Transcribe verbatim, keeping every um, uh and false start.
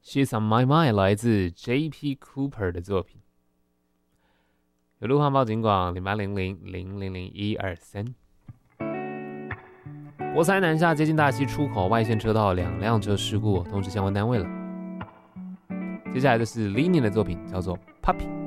She's on my mind 来自 J P Cooper 的作品。有路况报警广零八零零零零零一二三。国三南下接近大溪出口外线车道，两辆车事故通知相关单位了。接下来的是 Lini 的作品，叫做 Puppy。